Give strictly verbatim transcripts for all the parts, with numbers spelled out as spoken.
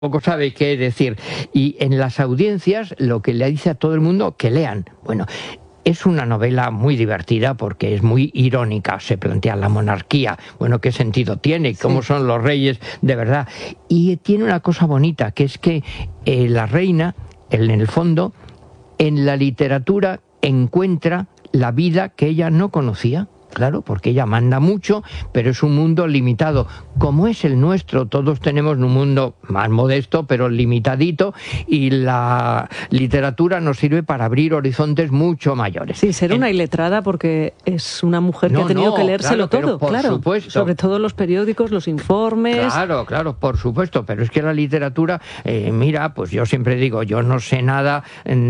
poco sabe qué decir. Y en las audiencias lo que le dice a todo el mundo, que lean. Bueno, es una novela muy divertida porque es muy irónica, se plantea la monarquía, bueno, qué sentido tiene, cómo sí. son los reyes de verdad. Y tiene una cosa bonita, que es que eh, la reina, en el fondo, en la literatura encuentra la vida que ella no conocía. Claro, porque ella manda mucho, pero es un mundo limitado. Como es el nuestro, todos tenemos un mundo más modesto, pero limitadito, y la literatura nos sirve para abrir horizontes mucho mayores. Sí, ser una iletrada porque es una mujer que no, ha tenido no, que leérselo claro, todo, por claro. Supuesto. Sobre todo los periódicos, los informes. Claro, claro, por supuesto, pero es que la literatura, eh, mira, pues yo siempre digo, yo no sé nada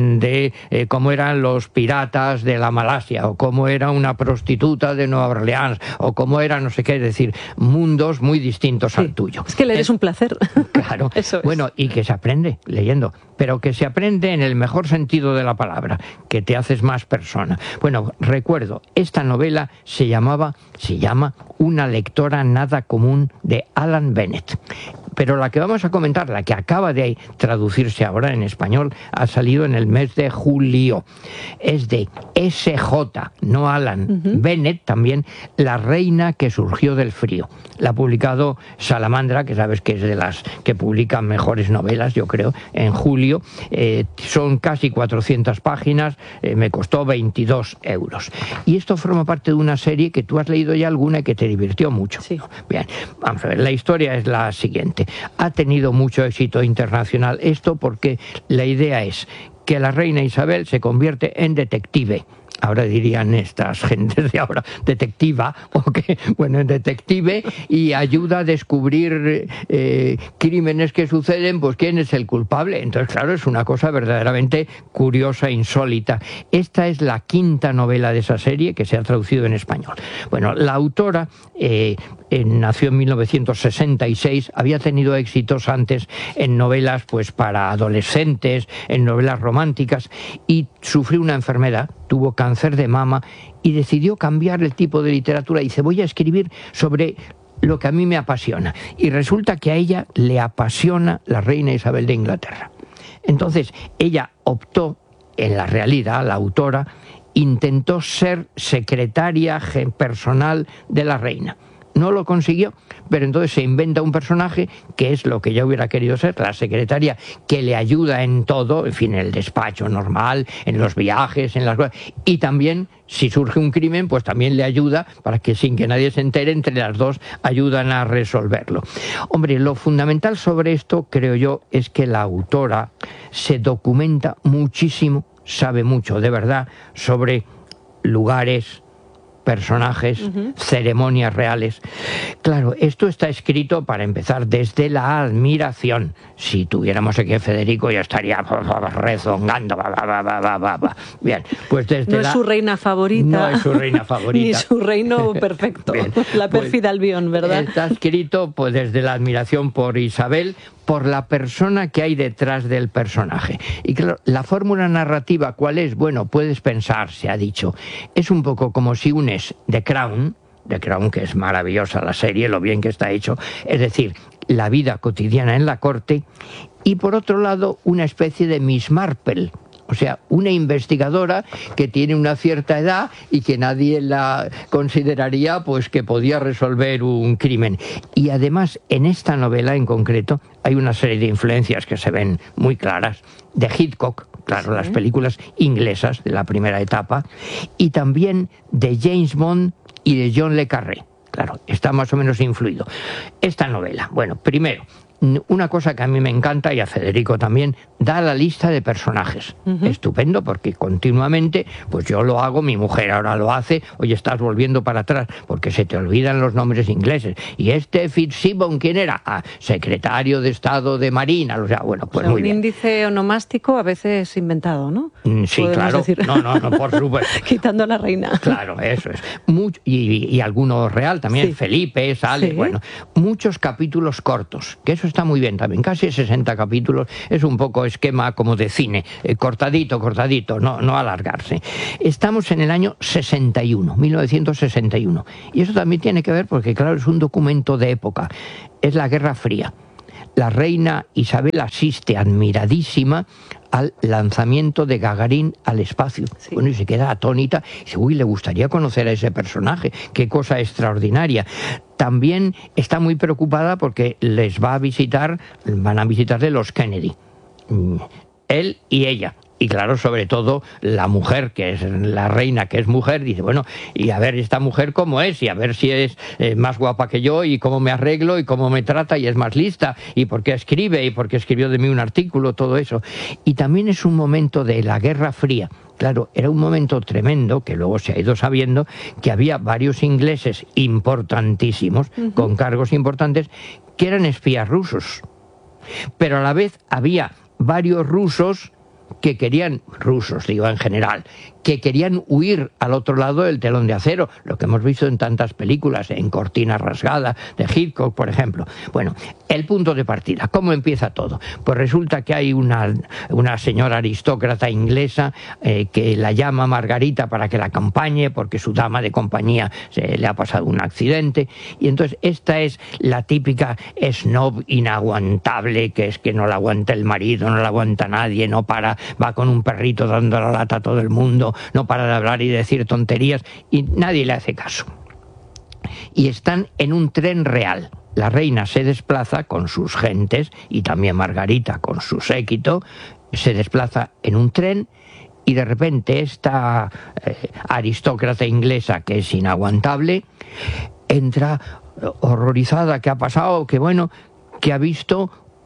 de eh, cómo eran los piratas de la Malasia, o cómo era una prostituta de Nueva Orleans, o cómo era no sé qué, es decir, mundos muy distintos sí, al tuyo. Es que leer es, es un placer. Claro. Eso es. Bueno, y que se aprende leyendo, pero que se aprende en el mejor sentido de la palabra, que te haces más persona. Bueno, recuerdo, esta novela se llamaba, se llama Una lectora nada común, de Alan Bennett. Pero la que vamos a comentar, la que acaba de traducirse ahora en español, ha salido en el mes de julio. Es de S J, no Alan, uh-huh. Bennett también, La reina que surgió del frío. La ha publicado Salamandra, que sabes que es de las que publican mejores novelas, yo creo, en julio. Eh, son casi cuatrocientas páginas, eh, me costó veintidós euros. Y esto forma parte de una serie que tú has leído ya alguna y que te divirtió mucho. Sí. Bien, vamos a ver, la historia es la siguiente. Ha tenido mucho éxito internacional esto porque la idea es que la reina Isabel se convierte en detective. Ahora dirían estas gentes de ahora, detectiva, o que, bueno, en detective, y ayuda a descubrir eh, crímenes que suceden, pues quién es el culpable. Entonces, claro, es una cosa verdaderamente curiosa, insólita. Esta es la quinta novela de esa serie que se ha traducido en español. Bueno, la autora eh, eh, nació en mil novecientos sesenta y seis, había tenido éxitos antes en novelas pues para adolescentes, en novelas románticas, y sufrió una enfermedad, tuvo cáncer de mama y decidió cambiar el tipo de literatura. Dice, voy a escribir sobre lo que a mí me apasiona. Y resulta que a ella le apasiona la reina Isabel de Inglaterra. Entonces, ella optó, en la realidad, la autora, intentó ser secretaria personal de la reina. No lo consiguió, pero entonces se inventa un personaje que es lo que ella hubiera querido ser, la secretaria que le ayuda en todo, en fin, en el despacho normal, en los viajes, en las cosas, y también, si surge un crimen, pues también le ayuda para que sin que nadie se entere, entre las dos ayudan a resolverlo. Hombre, lo fundamental sobre esto, creo yo, es que la autora se documenta muchísimo, sabe mucho, de verdad, sobre lugares, personajes, uh-huh. ceremonias reales. Claro, esto está escrito, para empezar, desde la admiración. Si tuviéramos aquí a Federico, ya estaría rezongando. Ba, ba, ba, ba, ba, ba. Bien, pues desde no la... es su reina favorita. No es su reina favorita. Ni su reino perfecto. Bien, la pérfida pues, Albión, ¿verdad? Está escrito pues desde la admiración por Isabel, por la persona que hay detrás del personaje. Y claro, la fórmula narrativa, ¿cuál es? Bueno, puedes pensar, se ha dicho, es un poco como si unes The Crown, The Crown, que es maravillosa la serie, lo bien que está hecho, es decir, la vida cotidiana en la corte, y por otro lado, una especie de Miss Marple. O sea, una investigadora que tiene una cierta edad y que nadie la consideraría pues que podía resolver un crimen. Y además, en esta novela en concreto, hay una serie de influencias que se ven muy claras, de Hitchcock, claro, sí. Las películas inglesas de la primera etapa, y también de James Bond y de John le Carré. Claro, está más o menos influido. Esta novela, bueno, primero, una cosa que a mí me encanta, y a Federico también, da la lista de personajes. Uh-huh. Estupendo, porque continuamente, pues yo lo hago, mi mujer ahora lo hace, oye, estás volviendo para atrás, porque se te olvidan los nombres ingleses. ¿Y este Fitzgibbon quién era? Ah, secretario de Estado de Marina. O sea, bueno, pues o sea, muy un bien. índice onomástico a veces inventado, ¿no? Mm, sí, claro. Decir. No, no, no, por supuesto. Quitando a la reina. Claro, eso es. Mucho, y, y alguno real también, sí. Felipe, sale, sí. Bueno, muchos capítulos cortos, que eso está muy bien también, casi sesenta capítulos, es un poco esquema como de cine, eh, cortadito, cortadito, no, no alargarse. Estamos en el año sesenta y uno, mil novecientos sesenta y uno, y eso también tiene que ver porque, claro, es un documento de época, es la Guerra Fría. la reina Isabel asiste admiradísima al lanzamiento de Gagarin al espacio. Sí. Bueno, y se queda atónita. Y dice, uy, le gustaría conocer a ese personaje. Qué cosa extraordinaria. También está muy preocupada porque les va a visitar, van a visitarle los Kennedy. Él y ella. Y claro, sobre todo la mujer, que es la reina, que es mujer, dice, bueno, y a ver esta mujer cómo es, y a ver si es eh, más guapa que yo, y cómo me arreglo, y cómo me trata, y es más lista, y por qué escribe, y por qué escribió de mí un artículo, todo eso. Y también es un momento de la Guerra Fría. Claro, era un momento tremendo, que luego se ha ido sabiendo, que había varios ingleses importantísimos, uh-huh. con cargos importantes, que eran espías rusos. Pero a la vez había varios rusos que querían, rusos digo en general, que querían huir al otro lado del telón de acero, lo que hemos visto en tantas películas, en Cortina Rasgada, de Hitchcock, por ejemplo. Bueno, el punto de partida, ¿cómo empieza todo? Pues resulta que hay una, una señora aristócrata inglesa eh, que la llama Margarita para que la acompañe, porque su dama de compañía se le ha pasado un accidente, y entonces esta es la típica snob inaguantable, que es que no la aguanta el marido, no la aguanta nadie, no para, va con un perrito dando la lata a todo el mundo, no para de hablar y decir tonterías, y nadie le hace caso. Y están en un tren real. La reina se desplaza con sus gentes, y también Margarita con su séquito, se desplaza en un tren, y de repente esta eh, aristócrata inglesa, que es inaguantable, entra horrorizada, ¿qué ha pasado? Que bueno, que ha visto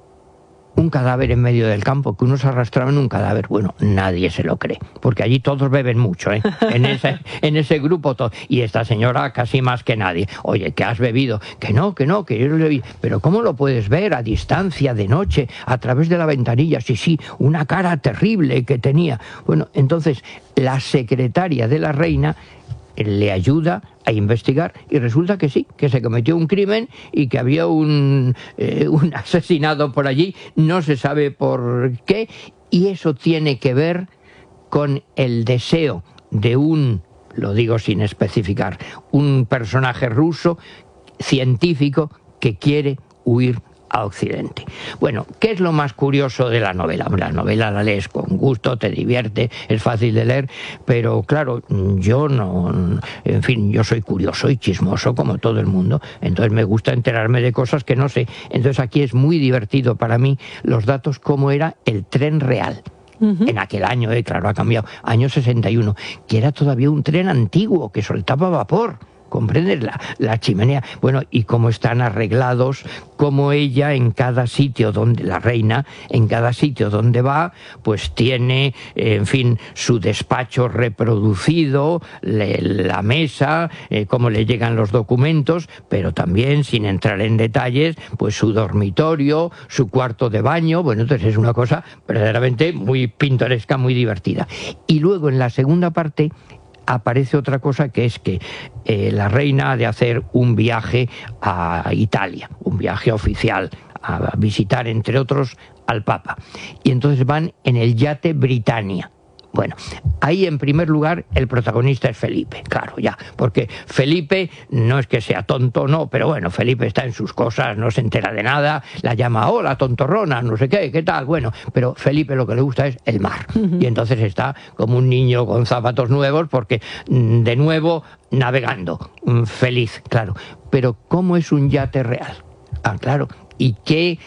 un cadáver en medio del campo, que unos arrastraban un cadáver. Bueno, nadie se lo cree, porque allí todos beben mucho, ¿eh? En ese, en ese grupo todo. Y esta señora casi más que nadie. Oye, ¿qué has bebido? Que no, que no, que yo lo he visto. Pero ¿cómo lo puedes ver a distancia, de noche, a través de la ventanilla? Sí, sí, una cara terrible que tenía. Bueno, entonces la secretaria de la reina le ayuda a investigar, y resulta que sí, que se cometió un crimen y que había un, eh, un asesinado por allí, no se sabe por qué, y eso tiene que ver con el deseo de un, lo digo sin especificar, un personaje ruso, científico, que quiere huir a Occidente. Bueno, ¿qué es lo más curioso de la novela? La novela la lees con gusto, te divierte, es fácil de leer, pero claro, yo no, en fin, yo soy curioso y chismoso como todo el mundo, entonces me gusta enterarme de cosas que no sé. Entonces aquí es muy divertido para mí los datos, cómo era el tren real. Uh-huh. En aquel año, eh, claro, ha cambiado, año sesenta y uno, que era todavía un tren antiguo que soltaba vapor. ¿Comprendes? La, la chimenea. Bueno, y cómo están arreglados, cómo ella en cada sitio donde, la reina, en cada sitio donde va, pues tiene, eh, en fin, su despacho reproducido, le, la mesa, eh, cómo le llegan los documentos, pero también, sin entrar en detalles, pues su dormitorio, su cuarto de baño. Bueno, entonces es una cosa verdaderamente muy pintoresca, muy divertida. Y luego en la segunda parte aparece otra cosa, que es que eh, la reina ha de hacer un viaje a Italia, un viaje oficial, a visitar, entre otros, al Papa. Y entonces van en el yate Britannia. Bueno, ahí en primer lugar el protagonista es Felipe, claro, ya, porque Felipe no es que sea tonto, no, pero bueno, Felipe está en sus cosas, no se entera de nada, la llama, hola, tontorrona, no sé qué, qué tal, bueno, pero Felipe lo que le gusta es el mar, uh-huh. Y entonces está como un niño con zapatos nuevos, porque de nuevo navegando, feliz, claro, pero ¿cómo es un yate real? Ah, claro. Y qué,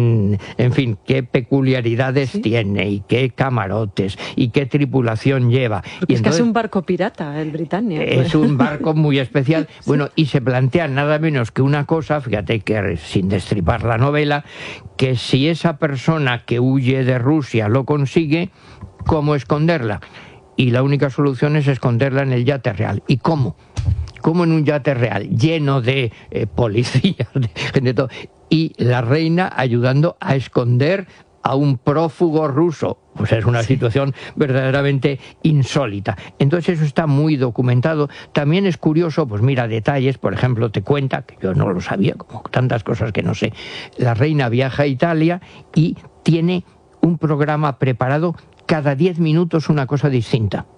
en fin, qué peculiaridades ¿Sí? tiene, y qué camarotes, y qué tripulación lleva. Porque y es entonces, casi un barco pirata, el Britannia. Es un barco muy especial. Sí. Bueno, y se plantea nada menos que una cosa, fíjate que sin destripar la novela, que si esa persona que huye de Rusia lo consigue, ¿cómo esconderla? Y la única solución es esconderla en el yate real. ¿Y cómo? Como en un yate real, lleno de eh, policías, de gente, todo, y la reina ayudando a esconder a un prófugo ruso. Pues es una sí. situación verdaderamente insólita. Entonces eso está muy documentado. También es curioso, pues mira, detalles, por ejemplo, te cuenta, que yo no lo sabía, como tantas cosas que no sé, la reina viaja a Italia y tiene un programa preparado cada diez minutos, una cosa distinta.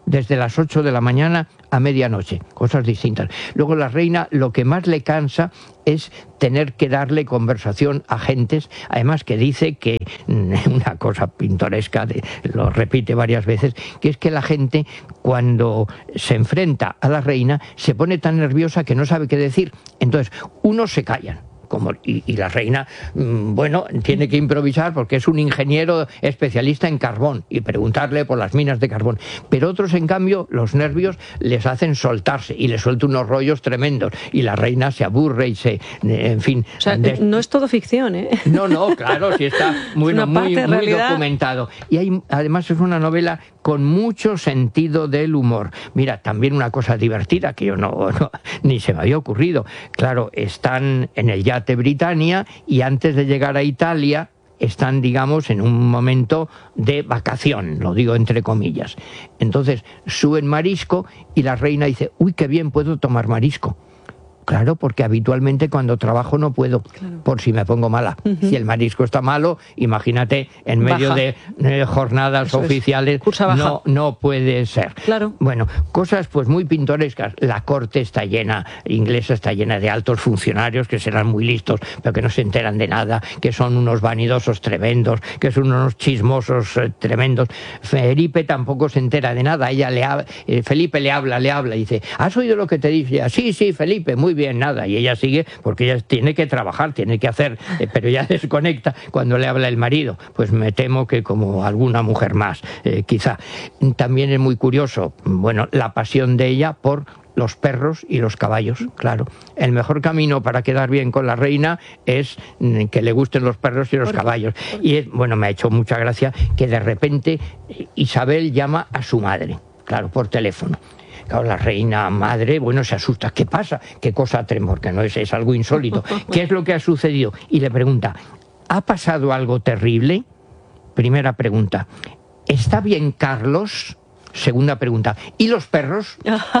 desde las ocho de la mañana a medianoche, cosas distintas. Luego la reina lo que más le cansa es tener que darle conversación a gentes, además que dice que, una cosa pintoresca, lo repite varias veces, que es que la gente cuando se enfrenta a la reina se pone tan nerviosa que no sabe qué decir, entonces unos se callan. Como, y, y la reina, bueno, tiene que improvisar porque es un ingeniero especialista en carbón y preguntarle por las minas de carbón. Pero otros, en cambio, los nervios les hacen soltarse y les suelta unos rollos tremendos y la reina se aburre y se, en fin... O sea, de... no es todo ficción, ¿eh? No, no, claro, sí está bueno, muy, muy documentado. Y hay, además es una novela con mucho sentido del humor. Mira, también una cosa divertida que yo no, no ni se me había ocurrido. Claro, están en el yate Britannia y antes de llegar a Italia están, digamos, en un momento de vacación, lo digo entre comillas. Entonces suben marisco y la reina dice, uy, qué bien, puedo tomar marisco. Claro, porque habitualmente cuando trabajo no puedo, claro, por si me pongo mala. Uh-huh. Si el marisco está malo, imagínate, en medio baja. de eh, jornadas Eso oficiales, no, no puede ser. Claro. Bueno, cosas pues muy pintorescas. La corte está llena, inglesa está llena de altos funcionarios que serán muy listos, pero que no se enteran de nada, que son unos vanidosos tremendos, que son unos chismosos eh, tremendos. Felipe tampoco se entera de nada. Ella le ha, eh, Felipe le habla, le habla y dice, ¿has oído lo que te dice? Sí, sí, Felipe, muy bien, nada, y ella sigue porque ella tiene que trabajar, tiene que hacer, eh, pero ya desconecta cuando le habla el marido. Pues me temo que como alguna mujer más, eh, quizá. También es muy curioso, bueno, la pasión de ella por los perros y los caballos, claro. El mejor camino para quedar bien con la reina es que le gusten los perros y los caballos. Y es, bueno, me ha hecho mucha gracia que de repente Isabel llama a su madre, claro, por teléfono. Claro, la reina madre, bueno, se asusta. ¿Qué pasa? ¿Qué cosa tremor? Porque no es, es algo insólito. ¿Qué es lo que ha sucedido? Y le pregunta, ¿ha pasado algo terrible? Primera pregunta. ¿Está bien Carlos? Segunda pregunta. ¿Y los perros?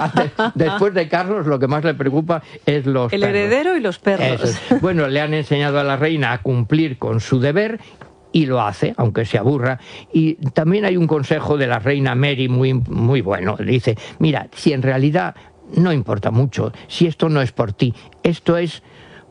Después de Carlos, lo que más le preocupa es los El perros. heredero y los perros. Eso es. Bueno, le han enseñado a la reina a cumplir con su deber y lo hace, aunque se aburra. Y también hay un consejo de la reina Mary muy, muy bueno. Dice, mira, si en realidad no importa mucho, si esto no es por ti, esto es...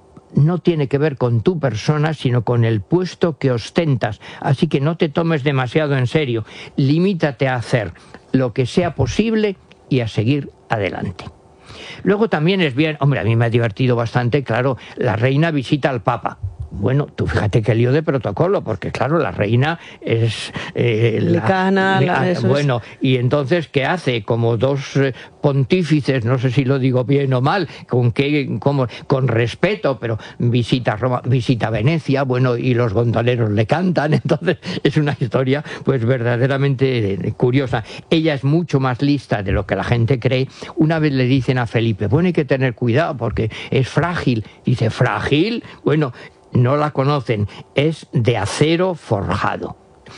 no tiene que ver con tu persona, sino con el puesto que ostentas. Así que no te tomes demasiado en serio. Limítate a hacer lo que sea posible y a seguir adelante. Luego también es bien, hombre, a mí me ha divertido bastante, claro, la reina visita al Papa. Bueno, tú fíjate qué lío de protocolo, porque claro, la reina es... Eh, Licana, la, la, eso bueno, es. Y entonces, ¿qué hace? Como dos eh, pontífices, no sé si lo digo bien o mal, con qué, como, con respeto, pero visita Roma, visita Venecia, bueno, y los gondoleros le cantan, entonces es una historia pues verdaderamente curiosa. Ella es mucho más lista de lo que la gente cree. Una vez le dicen a Felipe, bueno, hay que tener cuidado porque es frágil. Dice, ¿frágil? Bueno, no la conocen, es de acero forjado.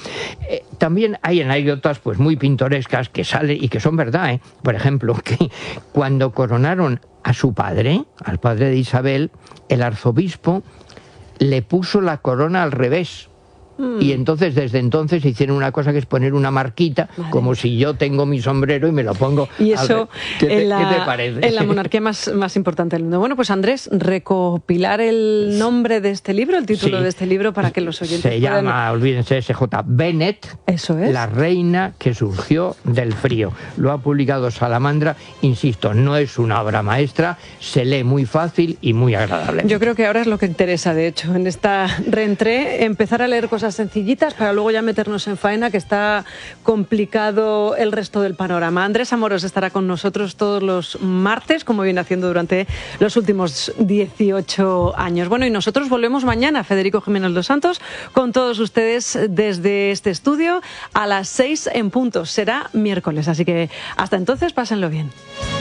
Eh, también hay anécdotas pues muy pintorescas que salen y que son verdad, ¿eh? Por ejemplo, que cuando coronaron a su padre, al padre de Isabel, el arzobispo le puso la corona al revés. Y entonces, desde entonces, hicieron una cosa que es poner una marquita, vale, como si yo tengo mi sombrero y me lo pongo. Y eso, ¿Qué te, en, la, ¿qué te parece? En la monarquía más, más importante del mundo. Bueno, pues Andrés, recopilar el nombre de este libro, el título sí, de este libro, para que los oyentes se puedan... llama, olvídense, S J Bennet, eso es, La reina que surgió del frío. Lo ha publicado Salamandra, insisto, no es una obra maestra, se lee muy fácil y muy agradable. Yo creo que ahora es lo que interesa, de hecho, en esta reentré, empezar a leer cosas sencillitas para luego ya meternos en faena, que está complicado el resto del panorama. Andrés Amorós estará con nosotros todos los martes, como viene haciendo durante los últimos dieciocho años. Bueno, y nosotros volvemos mañana, Federico Jiménez dos Santos, con todos ustedes desde este estudio a las seis en punto. Será miércoles, así que hasta entonces pásenlo bien.